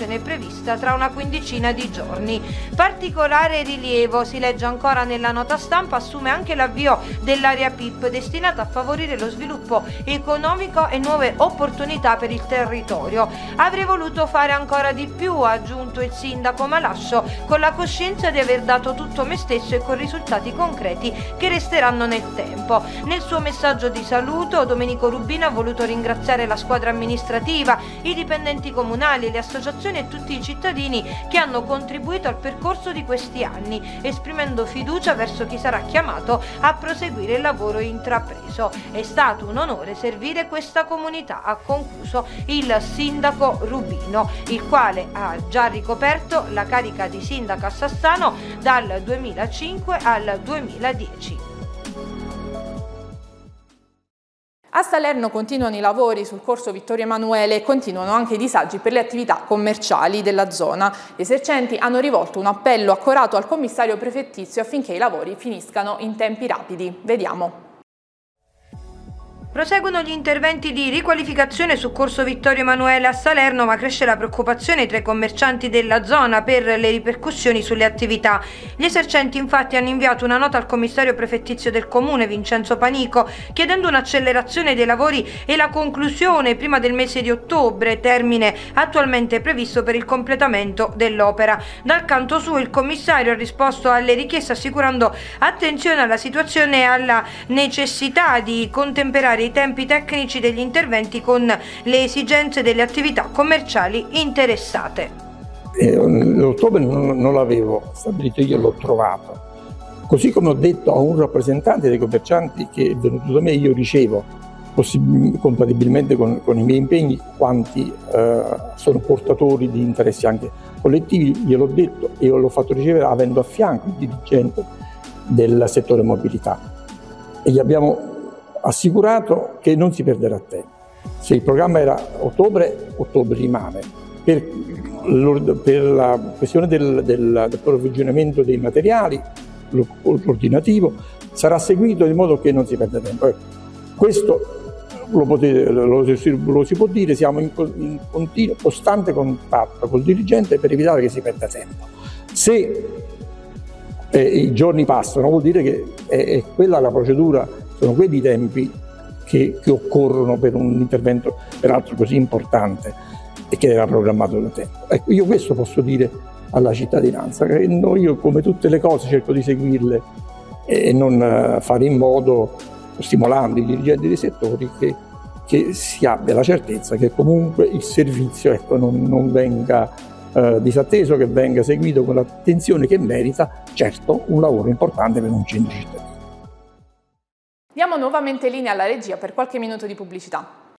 un'audizione prevista tra una quindicina di giorni. Particolare rilievo, si legge ancora nella nota stampa, assume anche l'avvio dell'area PIP destinata a favorire lo sviluppo economico e nuove opportunità per il territorio. Avrei voluto fare ancora di più, ha aggiunto il sindaco Malascio, con la coscienza di aver dato tutto me stesso e con risultati concreti che resteranno nel tempo. Nel suo messaggio di saluto, Domenico Rubino ha voluto ringraziare la squadra amministrativa, i dipendenti comunali, le associazioni e tutti i cittadini che hanno contribuito al percorso di questi anni, esprimendo fiducia verso chi sarà chiamato a proseguire il lavoro intrapreso. È stato un onore servire questa comunità, ha concluso il sindaco Rubino, il quale ha già ricoperto la carica di sindaco a Sassano dal 2005 al 2010. A Salerno continuano i lavori sul corso Vittorio Emanuele e continuano anche i disagi per le attività commerciali della zona. Gli esercenti hanno rivolto un appello accorato al commissario prefettizio affinché i lavori finiscano in tempi rapidi. Vediamo. Proseguono gli interventi di riqualificazione su corso Vittorio Emanuele a Salerno, ma cresce la preoccupazione tra i commercianti della zona per le ripercussioni sulle attività. Gli esercenti infatti hanno inviato una nota al commissario prefettizio del comune, Vincenzo Panico, chiedendo un'accelerazione dei lavori e la conclusione prima del mese di ottobre, termine attualmente previsto per il completamento dell'opera. Dal canto suo il commissario ha risposto alle richieste assicurando attenzione alla situazione e alla necessità di contemperare i tempi tecnici degli interventi con le esigenze delle attività commerciali interessate. L'ottobre non l'avevo stabilito, io l'ho trovato. Così come ho detto a un rappresentante dei commercianti che è venuto da me, io ricevo compatibilmente con i miei impegni quanti sono portatori di interessi anche collettivi, gliel'ho detto e l'ho fatto ricevere avendo a fianco il dirigente del settore mobilità e gli abbiamo assicurato che non si perderà tempo. Se il programma era ottobre, ottobre rimane. Per la questione del approvvigionamento dei materiali, l'ordinativo, sarà seguito in modo che non si perda tempo. Questo lo si può dire, siamo in continuo, costante contatto col dirigente per evitare che si perda tempo. Se i giorni passano, vuol dire che è quella la procedura. Sono quelli i tempi che occorrono per un intervento peraltro così importante e che era programmato da tempo. Ecco, io questo posso dire alla cittadinanza, che io come tutte le cose cerco di seguirle e non fare in modo, stimolando i dirigenti dei settori, che si abbia la certezza che comunque il servizio non venga disatteso, che venga seguito con l'attenzione che merita, certo un lavoro importante per un centro cittadino. Diamo nuovamente linea alla regia per qualche minuto di pubblicità.